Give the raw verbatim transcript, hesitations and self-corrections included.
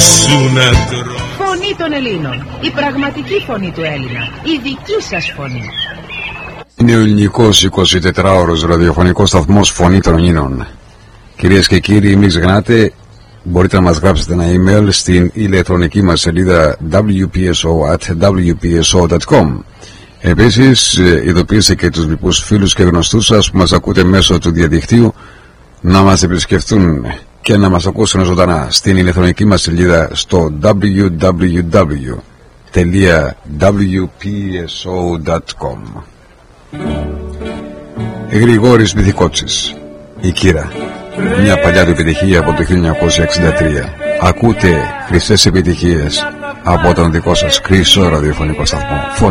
σου να τρώω. Φωνή των Ελλήνων. Η πραγματική φωνή του Έλληνα. Η δική σας φωνή. Είναι ο ελληνικός εικοσιτετράωρος ραδιοφωνικός σταθμός Φωνή των Ελλήνων. Κυρίες και κύριοι, μην ξεχνάτε, μπορείτε να μας γράψετε ένα email στην ηλεκτρονική μας σελίδα ντάμπλιου πι ες ο at ντάμπλιου πι ες ο τελεία κομ. Επίσης, ειδοποιήστε και τους λοιπούς φίλους και γνωστούς σας που μας ακούτε μέσω του διαδικτύου να μας επισκεφτούν και να μας ακούσουν ζωντανά στην ηλεκτρονική μας σελίδα στο double-u double-u double-u τελεία ντάμπλιου πι ες ο τελεία κομ. Γρηγόρης Μυθικότσης, η Κύρα, μια παλιά του επιτυχία από το χίλια εννιακόσια εξήντα τρία. Ακούτε χρυσές επιτυχίες από τον δικό σας χρυσό ραδιοφωνικό σταθμό Φωνή.